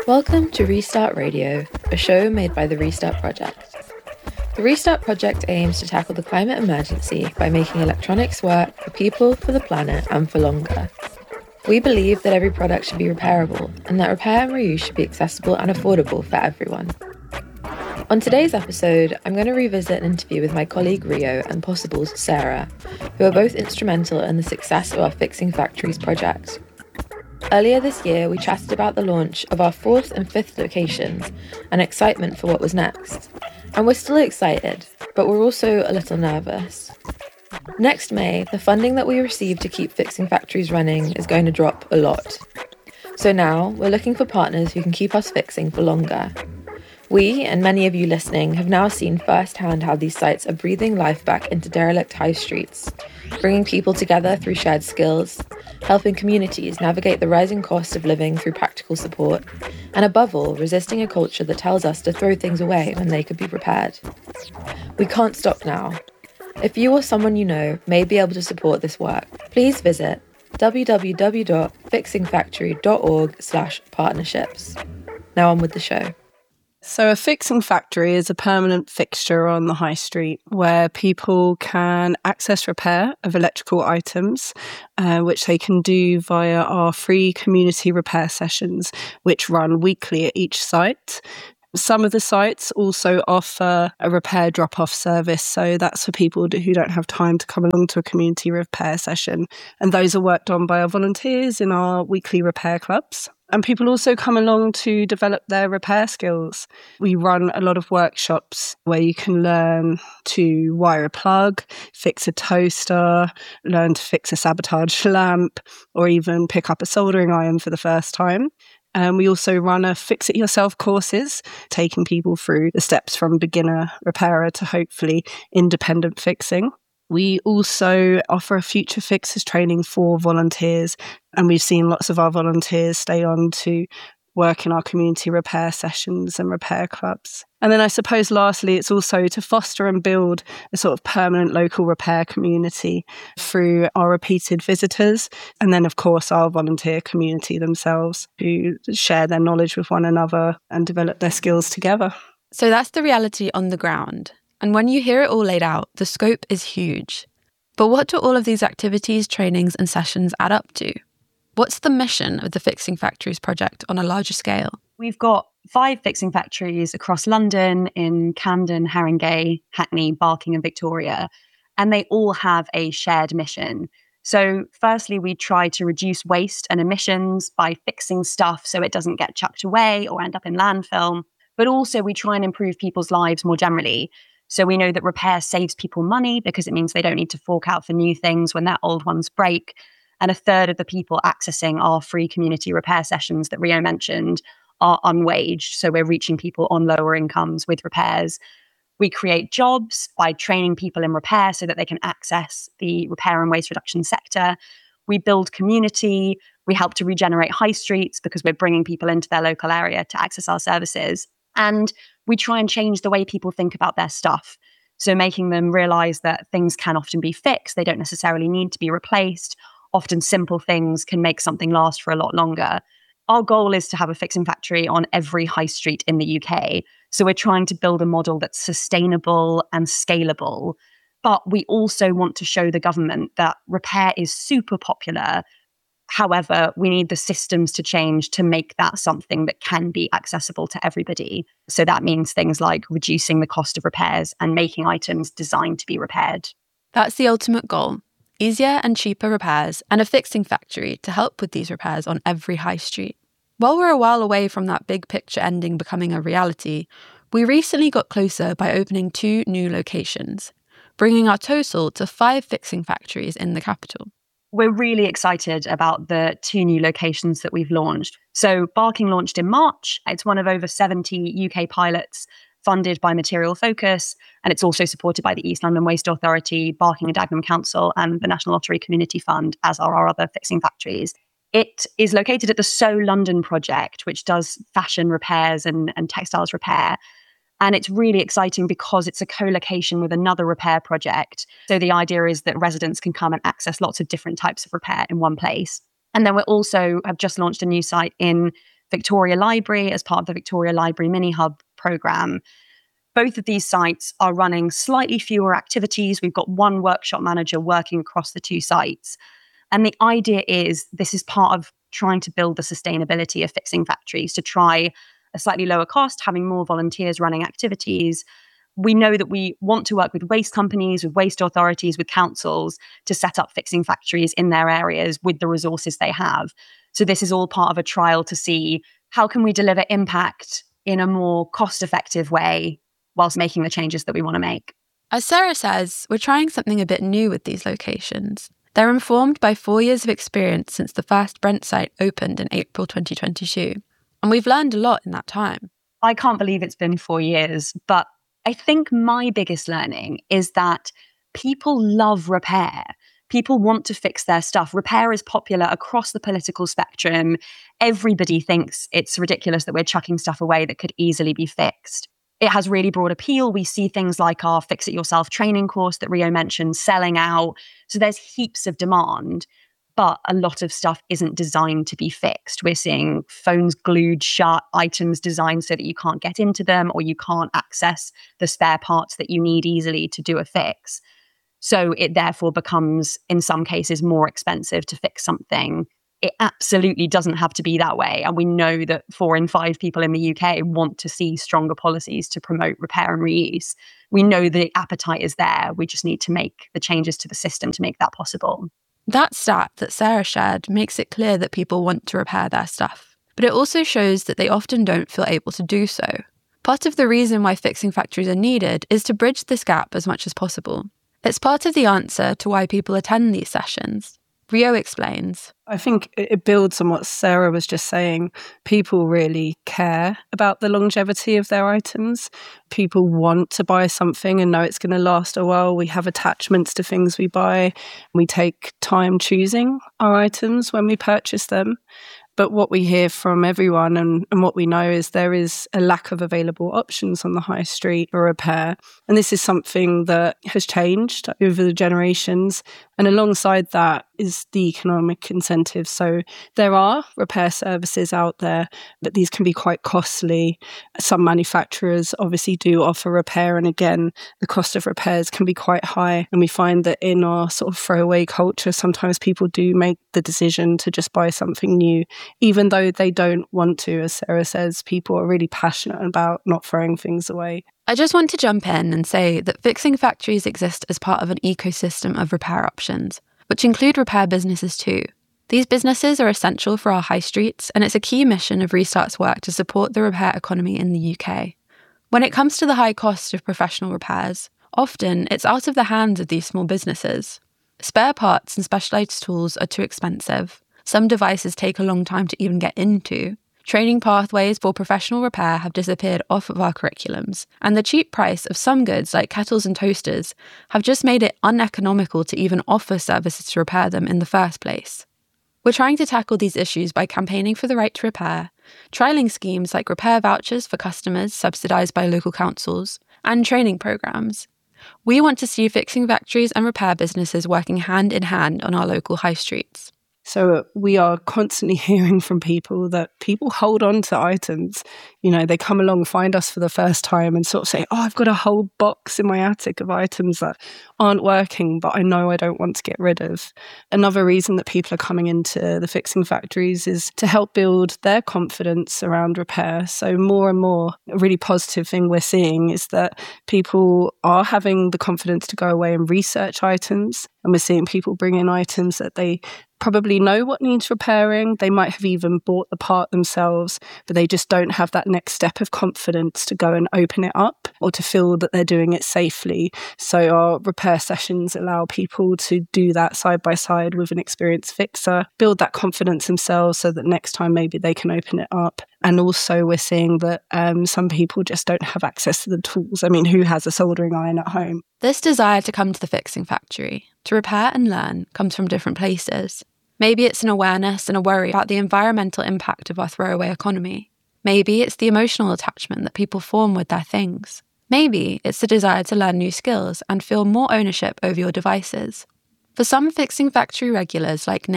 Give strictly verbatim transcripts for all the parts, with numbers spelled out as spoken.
Welcome to Restart Radio, a show made by the Restart Project. The Restart Project aims to tackle the climate emergency by making electronics work for people, for the planet, and for longer. We believe that every product should be repairable, and that repair and reuse should be accessible and affordable for everyone. On today's episode, I'm going to revisit an interview with my colleague Rio and Possible's Sarah, who are both instrumental in the success of our Fixing Factories project. Earlier this year, we chatted about the launch of our fourth and fifth locations and excitement for what was next. And we're still excited, but we're also a little nervous. Next May, the funding that we receive to keep Fixing Factories running is going to drop a lot. So now, we're looking for partners who can keep us fixing for longer. We, and many of you listening, have now seen firsthand how these sites are breathing life back into derelict high streets, bringing people together through shared skills, helping communities navigate the rising cost of living through practical support, and above all, resisting a culture that tells us to throw things away when they could be repaired. We can't stop now. If you or someone you know may be able to support this work, please visit w w w dot fixing factory dot org slash partnerships. Now on with the show. So a fixing factory is a permanent fixture on the high street where people can access repair of electrical items, uh, which they can do via our free community repair sessions, which run weekly at each site. Some of the sites also offer a repair drop-off service, so that's for people who don't have time to come along to a community repair session. And those are worked on by our volunteers in our weekly repair clubs. And people also come along to develop their repair skills. We run a lot of workshops where you can learn to wire a plug, fix a toaster, learn to fix a sabotaged lamp, or even pick up a soldering iron for the first time. And we also run a fix-it-yourself courses, taking people through the steps from beginner repairer to hopefully independent fixing. We also offer a future fixers training for volunteers, and we've seen lots of our volunteers stay on to work in our community repair sessions and repair clubs. And then I suppose lastly, it's also to foster and build a sort of permanent local repair community through our repeated visitors, and then of course our volunteer community themselves who share their knowledge with one another and develop their skills together. So that's the reality on the ground. And when you hear it all laid out, the scope is huge. But what do all of these activities, trainings and sessions add up to? What's the mission of the Fixing Factories project on a larger scale? We've got five fixing factories across London, in Camden, Haringey, Hackney, Barking and Victoria, and they all have a shared mission. So firstly, we try to reduce waste and emissions by fixing stuff so it doesn't get chucked away or end up in landfill. But also we try and improve people's lives more generally. So we know that repair saves people money because it means they don't need to fork out for new things when their old ones break. And a third of the people accessing our free community repair sessions that Rio mentioned are unwaged. So we're reaching people on lower incomes with repairs. We create jobs by training people in repair so that they can access the repair and waste reduction sector. We build community. We help to regenerate high streets because we're bringing people into their local area to access our services. And we try and change the way people think about their stuff. So making them realize that things can often be fixed. They don't necessarily need to be replaced. Often simple things can make something last for a lot longer. Our goal is to have a fixing factory on every high street in the U K. So we're trying to build a model that's sustainable and scalable. But we also want to show the government that repair is super popular. However, we need the systems to change to make that something that can be accessible to everybody. So that means things like reducing the cost of repairs and making items designed to be repaired. That's the ultimate goal. Easier and cheaper repairs and a fixing factory to help with these repairs on every high street. While we're a while away from that big picture ending becoming a reality, we recently got closer by opening two new locations, bringing our total to five fixing factories in the capital. We're really excited about the two new locations that we've launched. So Barking launched in March. It's one of over seventy U K pilots funded by Material Focus, and it's also supported by the East London Waste Authority, Barking and Dagenham Council, and the National Lottery Community Fund, as are our other fixing factories. It is located at the So London project, which does fashion repairs and, and textiles repair. And it's really exciting because it's a co-location with another repair project. So the idea is that residents can come and access lots of different types of repair in one place. And then we also have just launched a new site in Victoria Library as part of the Victoria Library Mini Hub programme. Both of these sites are running slightly fewer activities. We've got one workshop manager working across the two sites. And the idea is this is part of trying to build the sustainability of fixing factories, to try a slightly lower cost, having more volunteers running activities. We know that we want to work with waste companies, with waste authorities, with councils to set up fixing factories in their areas with the resources they have. So this is all part of a trial to see how can we deliver impact in a more cost-effective way whilst making the changes that we want to make. As Sarah says, we're trying something a bit new with these locations. They're informed by four years of experience since the first Brent site opened in April twenty twenty-two. And we've learned a lot in that time. I can't believe it's been four years, but I think my biggest learning is that people love repair. People want to fix their stuff. Repair is popular across the political spectrum. Everybody thinks it's ridiculous that we're chucking stuff away that could easily be fixed. It has really broad appeal. We see things like our Fix It Yourself training course that Rio mentioned selling out. So there's heaps of demand, but a lot of stuff isn't designed to be fixed. We're seeing phones glued shut, items designed so that you can't get into them or you can't access the spare parts that you need easily to do a fix. So it therefore becomes, in some cases, more expensive to fix something. It absolutely doesn't have to be that way. And we know that four in five people in the U K want to see stronger policies to promote repair and reuse. We know the appetite is there. We just need to make the changes to the system to make that possible. That stat that Sarah shared makes it clear that people want to repair their stuff, but it also shows that they often don't feel able to do so. Part of the reason why fixing factories are needed is to bridge this gap as much as possible. It's part of the answer to why people attend these sessions. Rio explains. I think it builds on what Sarah was just saying. People really care about the longevity of their items. People want to buy something and know it's going to last a while. We have attachments to things we buy. We take time choosing our items when we purchase them. But what we hear from everyone and, and what we know is there is a lack of available options on the high street for repair. And this is something that has changed over the generations. And alongside that is the economic incentives. So there are repair services out there, but these can be quite costly. Some manufacturers obviously do offer repair. And again, the cost of repairs can be quite high. And we find that in our sort of throwaway culture, sometimes people do make the decision to just buy something new, even though they don't want to. As Sarah says, people are really passionate about not throwing things away. I just want to jump in and say that fixing factories exist as part of an ecosystem of repair options, which include repair businesses too. These businesses are essential for our high streets, and it's a key mission of Restart's work to support the repair economy in the U K. When it comes to the high cost of professional repairs, often it's out of the hands of these small businesses. Spare parts and specialised tools are too expensive. Some devices take a long time to even get into. Training pathways for professional repair have disappeared off of our curriculums, and the cheap price of some goods like kettles and toasters have just made it uneconomical to even offer services to repair them in the first place. We're trying to tackle these issues by campaigning for the right to repair, trialling schemes like repair vouchers for customers subsidised by local councils, and training programmes. We want to see fixing factories and repair businesses working hand in hand on our local high streets. So we are constantly hearing from people that people hold on to items. You know, they come along, find us for the first time and sort of say, oh, I've got a whole box in my attic of items that aren't working, but I know I don't want to get rid of. Another reason that people are coming into the fixing factories is to help build their confidence around repair. So more and more, a really positive thing we're seeing is that people are having the confidence to go away and research items. And we're seeing people bring in items that they probably know what needs repairing. They might have even bought the part themselves, but they just don't have that next step of confidence to go and open it up or to feel that they're doing it safely. So our repair sessions allow people to do that side by side with an experienced fixer, build that confidence themselves so that next time maybe they can open it up. And also we're seeing that um, some people just don't have access to the tools. I mean, who has a soldering iron at home? This desire to come to the fixing factory, to repair and learn, comes from different places. Maybe it's an awareness and a worry about the environmental impact of our throwaway economy. Maybe it's the emotional attachment that people form with their things. Maybe it's the desire to learn new skills and feel more ownership over your devices. For some fixing factory regulars like Nick,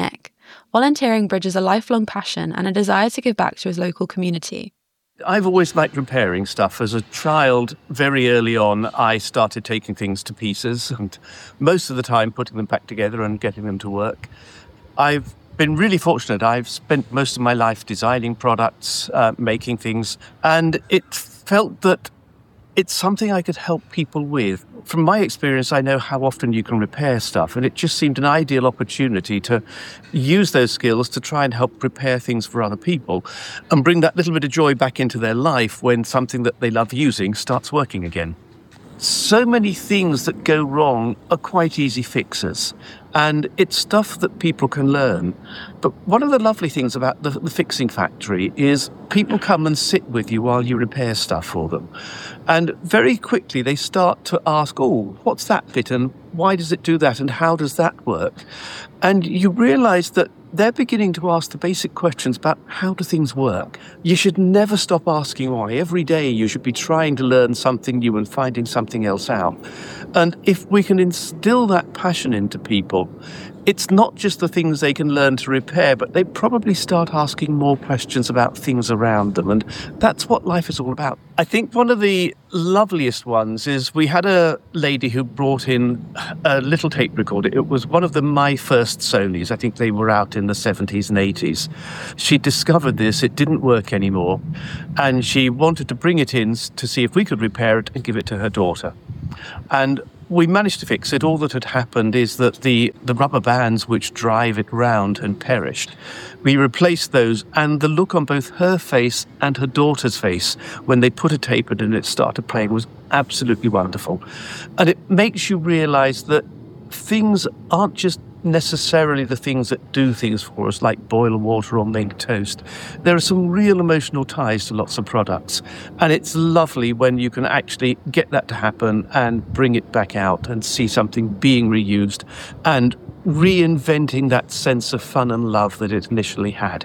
volunteering bridges a lifelong passion and a desire to give back to his local community. I've always liked repairing stuff. As a child, very early on, I started taking things to pieces and most of the time putting them back together and getting them to work. I've been really fortunate. I've spent most of my life designing products, uh, making things, and it felt that it's something I could help people with. From my experience, I know how often you can repair stuff, and it just seemed an ideal opportunity to use those skills to try and help repair things for other people and bring that little bit of joy back into their life when something that they love using starts working again. So many things that go wrong are quite easy fixes, and it's stuff that people can learn. But one of the lovely things about the, the Fixing Factory is people come and sit with you while you repair stuff for them. And very quickly they start to ask, oh, what's that bit and why does it do that and how does that work? And you realise that they're beginning to ask the basic questions about how do things work. You should never stop asking why. Every day you should be trying to learn something new and finding something else out. And if we can instill that passion into people, it's not just the things they can learn to repair, but they probably start asking more questions about things around them. And that's what life is all about. I think one of the loveliest ones is we had a lady who brought in a little tape recorder. It was one of the My First Sonys. I think they were out in the seventies and eighties. She discovered this. It didn't work anymore. And she wanted to bring it in to see if we could repair it and give it to her daughter. And we managed to fix it. All that had happened is that the, the rubber bands which drive it round had perished. We replaced those, and the look on both her face and her daughter's face when they put a tape in and it started playing was absolutely wonderful. And it makes you realise that things aren't just necessarily the things that do things for us, like boil water or make toast. There are some real emotional ties to lots of products, and it's lovely when you can actually get that to happen and bring it back out and see something being reused and reinventing that sense of fun and love that it initially had.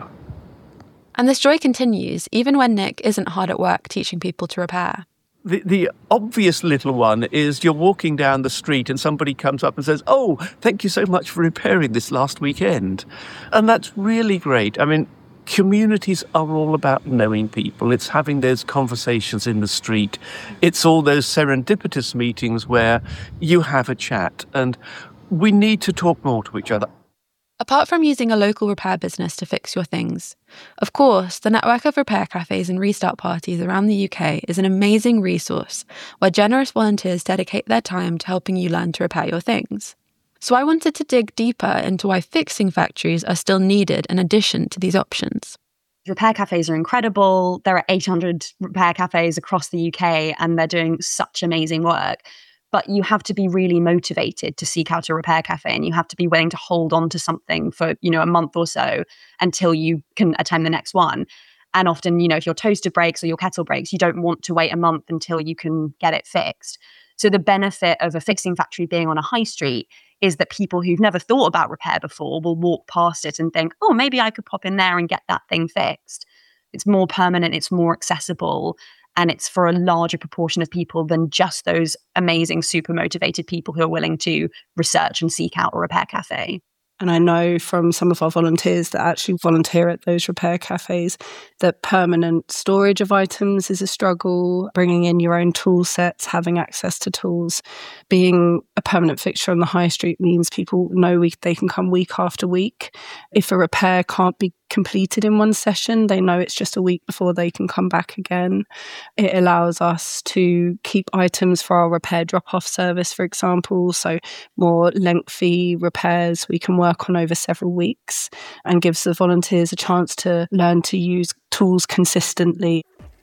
And this joy continues even when Nick isn't hard at work teaching people to repair. The, the obvious little one is you're walking down the street and somebody comes up and says, oh, thank you so much for repairing this last weekend. And that's really great. I mean, communities are all about knowing people. It's having those conversations in the street. It's all those serendipitous meetings where you have a chat, and we need to talk more to each other. Apart from using a local repair business to fix your things, of course, the network of repair cafes and restart parties around the U K is an amazing resource where generous volunteers dedicate their time to helping you learn to repair your things. So I wanted to dig deeper into why fixing factories are still needed in addition to these options. Repair cafes are incredible. There are eight hundred repair cafes across the U K and they're doing such amazing work. But you have to be really motivated to seek out a repair cafe, and you have to be willing to hold on to something for, you know, a month or so until you can attend the next one. And often, you know, if your toaster breaks or your kettle breaks, you don't want to wait a month until you can get it fixed. So the benefit of a fixing factory being on a high street is that people who've never thought about repair before will walk past it and think, oh, maybe I could pop in there and get that thing fixed. It's more permanent, it's more accessible. And it's for a larger proportion of people than just those amazing, super motivated people who are willing to research and seek out a repair cafe. And I know from some of our volunteers that actually volunteer at those repair cafes that permanent storage of items is a struggle, bringing in your own tool sets, having access to tools. Being a permanent fixture on the high street means people know we, they can come week after week. If a repair can't be completed in one session, they know it's just a week before they can come back again. It allows us to keep items for our repair drop-off service, for example, so more lengthy repairs we can work on over several weeks, and gives the volunteers a chance to learn to use tools consistently.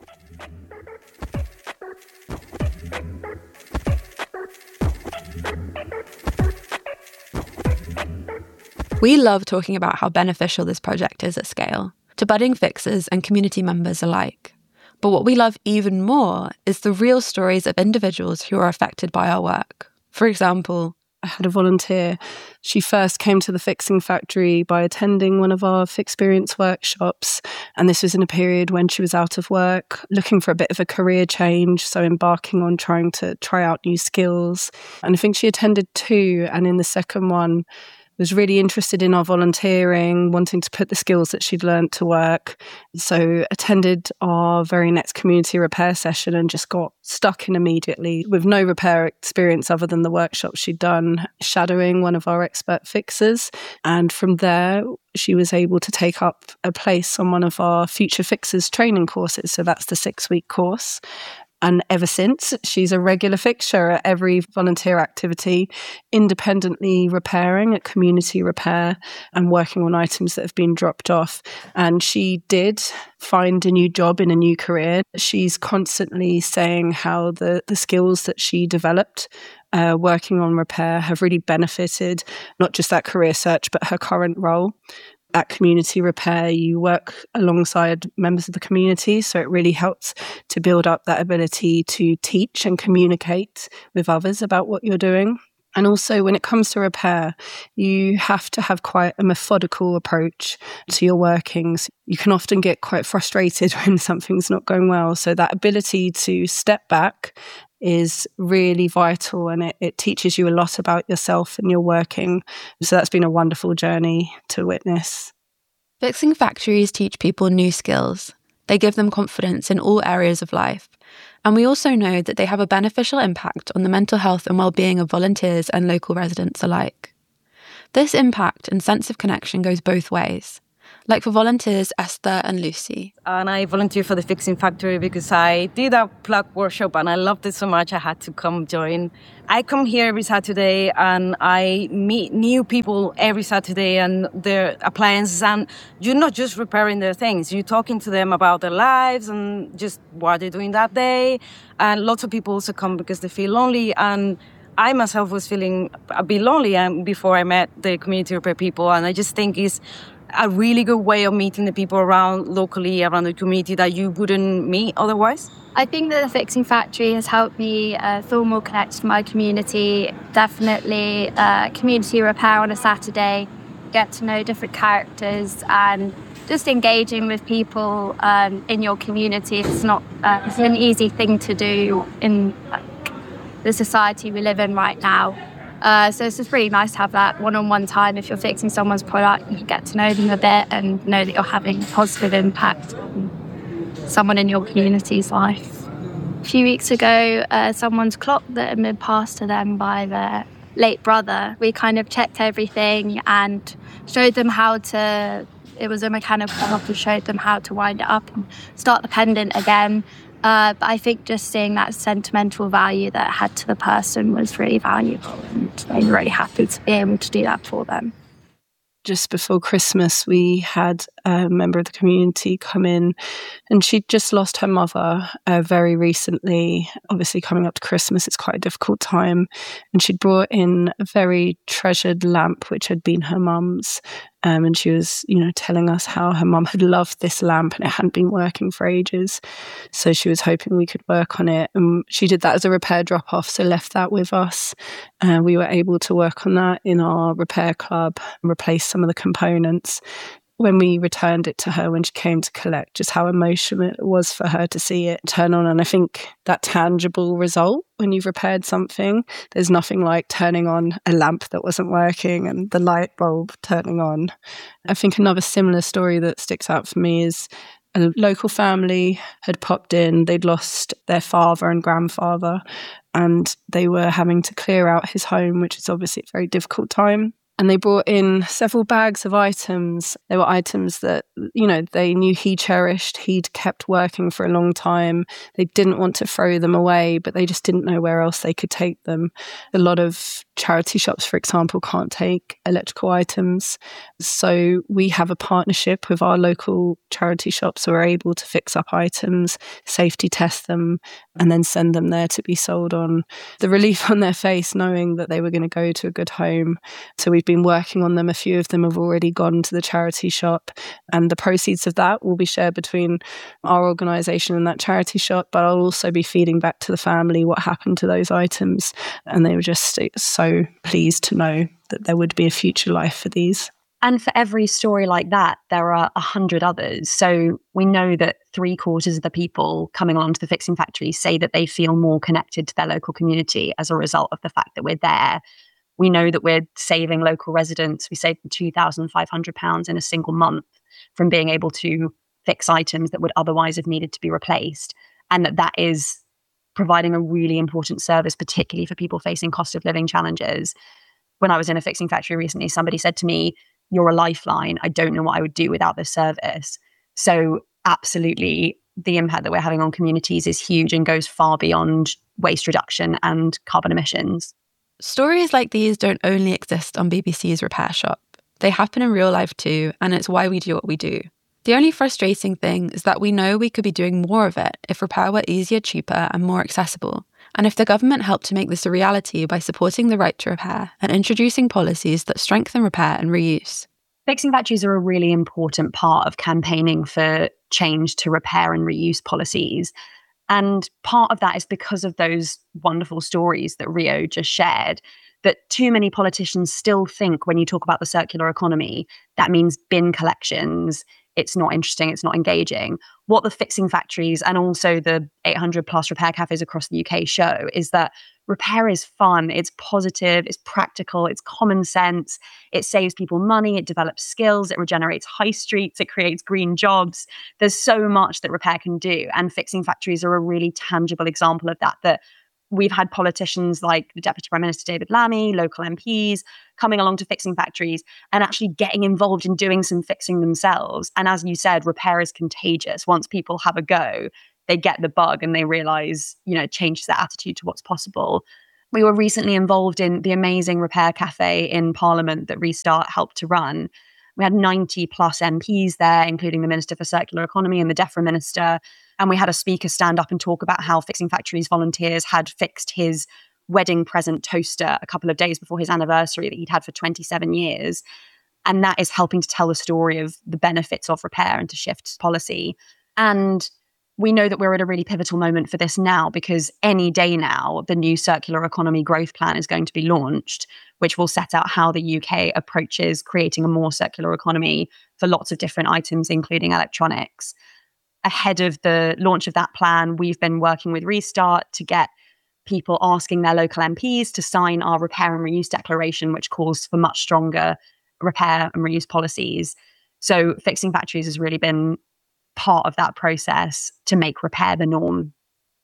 We love talking about how beneficial this project is at scale, to budding fixers and community members alike. But what we love even more is the real stories of individuals who are affected by our work. For example, I had a volunteer. She first came to the Fixing Factory by attending one of our Fixperience workshops. And this was in a period when she was out of work, looking for a bit of a career change, so embarking on trying to try out new skills. And I think she attended two, and in the second one, was really interested in our volunteering, wanting to put the skills that she'd learned to work. So attended our very next community repair session and just got stuck in immediately with no repair experience other than the workshop she'd done, shadowing one of our expert fixers. And from there, she was able to take up a place on one of our Future Fixers training courses. So that's the six-week course. And ever since, she's a regular fixture at every volunteer activity, independently repairing at community repair and working on items that have been dropped off. And she did find a new job in a new career. She's constantly saying how the, the skills that she developed uh, working on repair have really benefited not just that career search, but her current role. At community repair, you work alongside members of the community, so it really helps to build up that ability to teach and communicate with others about what you're doing. And also, when it comes to repair, you have to have quite a methodical approach to your workings. You can often get quite frustrated when something's not going well. So that ability to step back is really vital, and it, it teaches you a lot about yourself and your working. So that's been a wonderful journey to witness. Fixing factories teach people new skills. They give them confidence in all areas of life. And we also know that they have a beneficial impact on the mental health and well-being of volunteers and local residents alike. This impact and sense of connection goes both ways. Like for volunteers Esther and Lucy. And I volunteer for the Fixing Factory because I did a plug workshop and I loved it so much I had to come join. I come here every Saturday and I meet new people every Saturday and their appliances, and you're not just repairing their things, you're talking to them about their lives and just what they're doing that day. And lots of people also come because they feel lonely, and I myself was feeling a bit lonely before I met the community repair people, and I just think it's a really good way of meeting the people around locally, around the community that you wouldn't meet otherwise. I think that the Fixing Factory has helped me uh, feel more connected to my community. Definitely uh, community repair on a Saturday, get to know different characters and just engaging with people um, in your community. It's not uh, it's an easy thing to do in like, the society we live in right now. Uh, so it's just really nice to have that one-on-one time. If you're fixing someone's product, you can get to know them a bit and know that you're having a positive impact on someone in your community's life. A few weeks ago, uh, someone's clock that had been passed to them by their late brother, we kind of checked everything and showed them how to, it was a mechanical clock, and showed them how to wind it up and start the pendant again. Uh, but I think just seeing that sentimental value that it had to the person was really valuable, and I'm really happy to be able to do that for them. Just before Christmas, we had a member of the community come in, and she'd just lost her mother uh, very recently. Obviously, coming up to Christmas, it's quite a difficult time. And she'd brought in a very treasured lamp, which had been her mum's. Um, and she was, you know, telling us how her mum had loved this lamp and it hadn't been working for ages. So she was hoping we could work on it. And she did that as a repair drop-off, so left that with us. And uh, we were able to work on that in our repair club and replace some of the components. When we returned it to her when she came to collect, just how emotional it was for her to see it turn on. And I think that tangible result when you've repaired something, there's nothing like turning on a lamp that wasn't working and the light bulb turning on. I think another similar story that sticks out for me is a local family had popped in. They'd lost their father and grandfather, and they were having to clear out his home, which is obviously a very difficult time. And they brought in several bags of items. They were items that, you know, they knew he cherished. He'd kept working for a long time. They didn't want to throw them away, but they just didn't know where else they could take them. A lot of charity shops, for example, can't take electrical items. So we have a partnership with our local charity shops. So we're able to fix up items, safety test them, and then send them there to be sold on. The relief on their face knowing that they were going to go to a good home. So we've been working on them. A few of them have already gone to the charity shop, and the proceeds of that will be shared between our organisation and that charity shop, but I'll also be feeding back to the family what happened to those items. And they were just so pleased to know that there would be a future life for these. And for every story like that, there are a hundred others. So we know that three quarters of the people coming onto the Fixing Factory say that they feel more connected to their local community as a result of the fact that we're there. We know that we're saving local residents. We saved two thousand five hundred pounds in a single month from being able to fix items that would otherwise have needed to be replaced. And that that is providing a really important service, particularly for people facing cost of living challenges. When I was in a fixing factory recently, somebody said to me, "You're a lifeline. I don't know what I would do without this service." So absolutely, the impact that we're having on communities is huge and goes far beyond waste reduction and carbon emissions. Stories like these don't only exist on B B C's Repair Shop. They happen in real life too, and it's why we do what we do. The only frustrating thing is that we know we could be doing more of it if repair were easier, cheaper, and more accessible. And if the government helped to make this a reality by supporting the right to repair and introducing policies that strengthen repair and reuse. Fixing factories are a really important part of campaigning for change to repair and reuse policies. And part of that is because of those wonderful stories that Rio just shared, that too many politicians still think when you talk about the circular economy, that means bin collections. It's not interesting, it's not engaging. What the fixing factories and also the eight hundred plus repair cafes across the U K show is that repair is fun, it's positive, it's practical, it's common sense, it saves people money, it develops skills, it regenerates high streets, it creates green jobs. There's so much that repair can do, and fixing factories are a really tangible example of that, that we've had politicians like the Deputy Prime Minister David Lammy, local M Ps, coming along to fixing factories and actually getting involved in doing some fixing themselves. And as you said, repair is contagious. Once people have a go, they get the bug and they realize, you know, change their attitude to what's possible. We were recently involved in the amazing repair cafe in Parliament that Restart helped to run. We had ninety plus M Ps there, including the Minister for Circular Economy and the DEFRA Minister. And we had a speaker stand up and talk about how Fixing Factories volunteers had fixed his wedding present toaster a couple of days before his anniversary that he'd had for twenty-seven years. And that is helping to tell the story of the benefits of repair and to shift policy. And we know that we're at a really pivotal moment for this now, because any day now, the new Circular Economy Growth Plan is going to be launched, which will set out how the U K approaches creating a more circular economy for lots of different items, including electronics. Ahead of the launch of that plan, we've been working with Restart to get people asking their local M Ps to sign our repair and reuse declaration, which calls for much stronger repair and reuse policies. So Fixing Factories has really been part of that process to make repair the norm.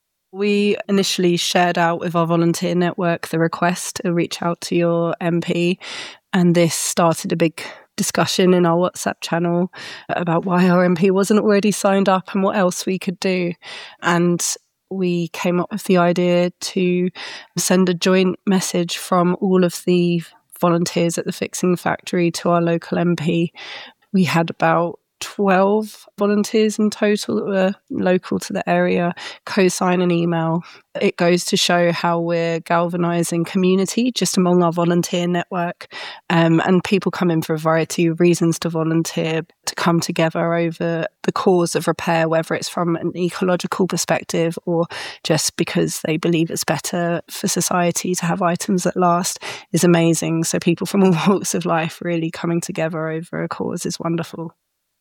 We initially shared out with our volunteer network the request to reach out to your M P, and this started a big discussion in our WhatsApp channel about why our M P wasn't already signed up and what else we could do. And we came up with the idea to send a joint message from all of the volunteers at the Fixing Factory to our local M P. We had about twelve volunteers in total that were local to the area co-sign an email. It goes to show how we're galvanising community just among our volunteer network, um, and people come in for a variety of reasons to volunteer, to come together over the cause of repair, whether it's from an ecological perspective or just because they believe it's better for society to have items that last, is amazing. So people from all walks of life really coming together over a cause is wonderful.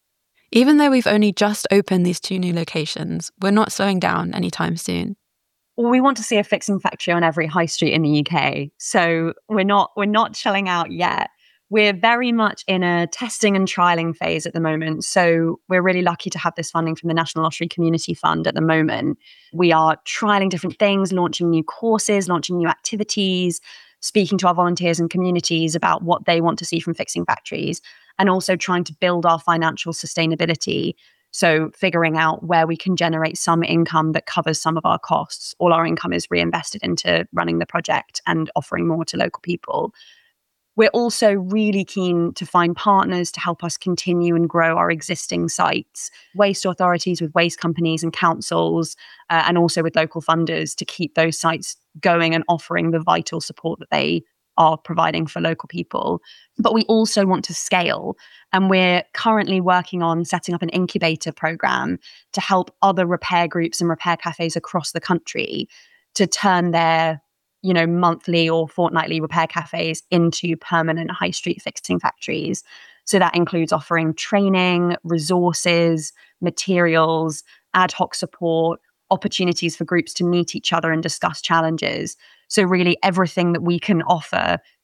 Even though we've only just opened these two new locations, we're not slowing down anytime soon. We want to see a fixing factory on every high street in the U K. So we're not we're not chilling out yet. We're very much in a testing and trialing phase at the moment. So we're really lucky to have this funding from the National Lottery Community Fund at the moment. We are trialing different things, launching new courses, launching new activities, speaking to our volunteers and communities about what they want to see from fixing factories, and also trying to build our financial sustainability. So figuring out where we can generate some income that covers some of our costs. All our income is reinvested into running the project and offering more to local people. We're also really keen to find partners to help us continue and grow our existing sites, waste authorities with waste companies and councils, uh, and also with local funders to keep those sites going and offering the vital support that they are providing for local people. But we also want to scale, and we're currently working on setting up an incubator program to help other repair groups and repair cafes across the country to turn their, you know, monthly or fortnightly repair cafes into permanent high street fixing factories. So that includes offering training, resources, materials, ad hoc support, opportunities for groups to meet each other and discuss challenges. So really everything that we can offer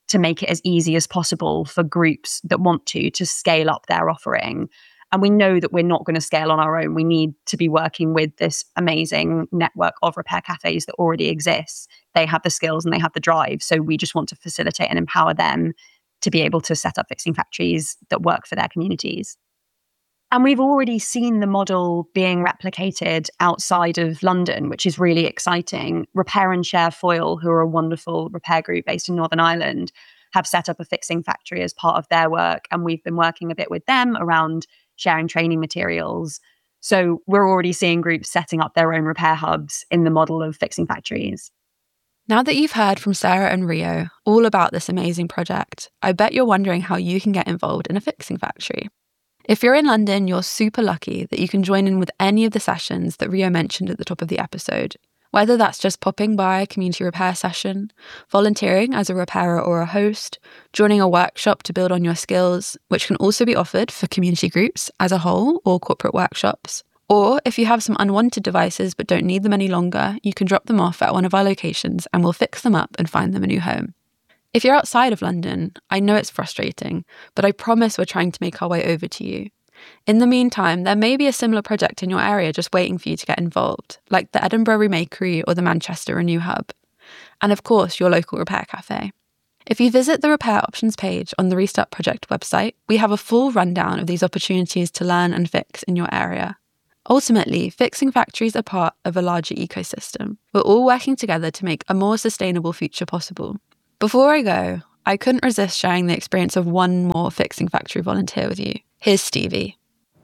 to make it as easy as possible for groups that want to, to scale up their offering. And we know that we're not going to scale on our own. We need to be working with this amazing network of repair cafes that already exists. They have the skills and they have the drive. So we just want to facilitate and empower them to be able to set up fixing factories that work for their communities. And we've already seen the model being replicated outside of London, which is really exciting. Repair and Share Foil, who are a wonderful repair group based in Northern Ireland, have set up a fixing factory as part of their work. And we've been working a bit with them around sharing training materials. So we're already seeing groups setting up their own repair hubs in the model of fixing factories. Now that you've heard from Sarah and Rio all about this amazing project, I bet you're wondering how you can get involved in a fixing factory. If you're in London, you're super lucky that you can join in with any of the sessions that Rio mentioned at the top of the episode. Whether that's just popping by a community repair session, volunteering as a repairer or a host, joining a workshop to build on your skills, which can also be offered for community groups as a whole or corporate workshops. Or if you have some unwanted devices but don't need them any longer, you can drop them off at one of our locations and we'll fix them up and find them a new home. If you're outside of London, I know it's frustrating, but I promise we're trying to make our way over to you. In the meantime, there may be a similar project in your area just waiting for you to get involved, like the Edinburgh Remakery or the Manchester Renew Hub. And of course, your local repair cafe. If you visit the repair options page on the Restart Project website, we have a full rundown of these opportunities to learn and fix in your area. Ultimately, fixing factories are part of a larger ecosystem. We're all working together to make a more sustainable future possible. Before I go, I couldn't resist sharing the experience of one more fixing factory volunteer with you. Here's Stevie.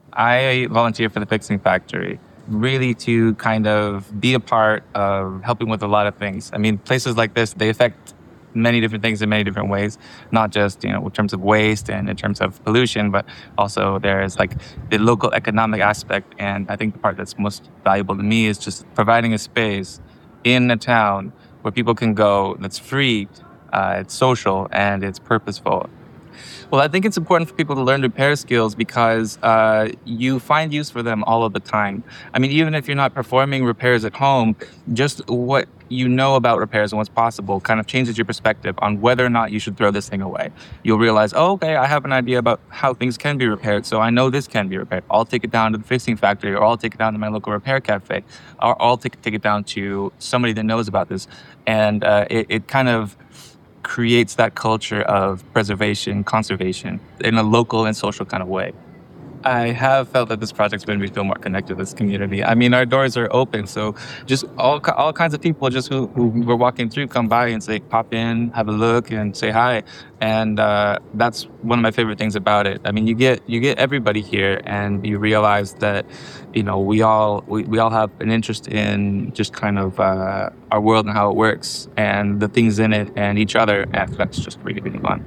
I volunteer for the Fixing Factory, really to kind of be a part of helping with a lot of things. I mean, places like this, they affect many different things in many different ways, not just, you know, in terms of waste and in terms of pollution, but also there's like the local economic aspect. And I think the part that's most valuable to me is just providing a space in a town where people can go that's free, uh, it's social, and it's purposeful. Well, I think it's important for people to learn repair skills because uh, you find use for them all of the time. I mean, even if you're not performing repairs at home, just what you know about repairs and what's possible kind of changes your perspective on whether or not you should throw this thing away. You'll realize, oh, okay, I have an idea about how things can be repaired, so I know this can be repaired. I'll take it down to the fixing factory, or I'll take it down to my local repair cafe, or I'll take, take it down to somebody that knows about this. And uh, it, it kind of creates that culture of preservation, conservation in a local and social kind of way. I have felt that this project's made me feel more connected to this community. I mean, our doors are open, so just all all kinds of people just who, who were walking through come by and say, pop in, have a look, and say hi. And uh, that's one of my favorite things about it. I mean, you get you get everybody here, and you realize that, you know, we all we, we all have an interest in just kind of uh, our world and how it works, and the things in it, and each other. And that's just really, really fun.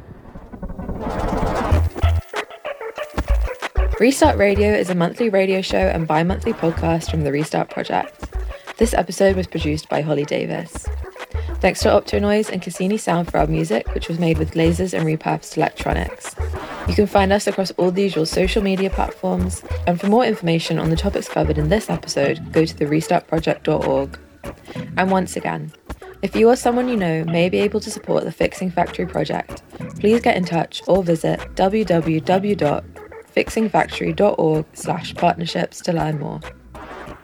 Restart Radio is a monthly radio show and bi-monthly podcast from the Restart Project. This episode was produced by Holly Davis. Thanks to Optonoise and Cassini Sound for our music, which was made with lasers and repurposed electronics. You can find us across all the usual social media platforms, and for more information on the topics covered in this episode, go to the restart project dot org. And once again, if you or someone you know may be able to support the Fixing Factory project, please get in touch or visit w w w dot fixing factory dot org slash partnerships to learn more.